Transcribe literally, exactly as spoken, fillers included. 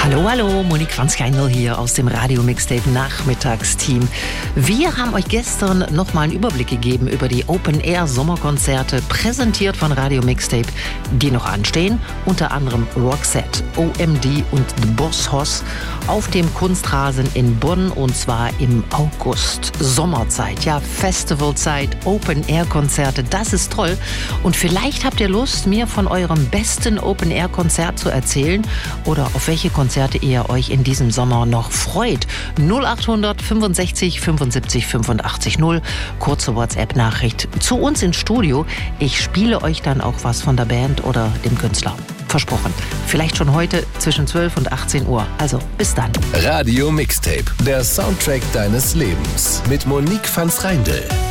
Hallo, hallo, Monique van Schijndel hier aus dem Radio Mixtape Nachmittagsteam. Wir haben euch gestern nochmal einen Überblick gegeben über die Open-Air-Sommerkonzerte, präsentiert von Radio Mixtape, die noch anstehen. Unter anderem Roxette, O M D und The Boss Hoss auf dem Kunstrasen in Bonn, und zwar im August. Sommerzeit, ja, Festivalzeit, Open-Air-Konzerte, das ist toll. Und vielleicht habt ihr Lust, mir von eurem besten Open-Air-Konzert zu erzählen oder auf welche Konzerte ihr euch in diesem Sommer noch freut. null acht hundert fünfundsechzig fünfundsiebzig fünfundachtzig null, kurze WhatsApp-Nachricht zu uns ins Studio. Ich spiele euch dann auch was von der Band oder dem Künstler. Versprochen. Vielleicht schon heute zwischen zwölf und achtzehn Uhr. Also bis dann. Radio Mixtape, der Soundtrack deines Lebens mit Monique van Schijndel.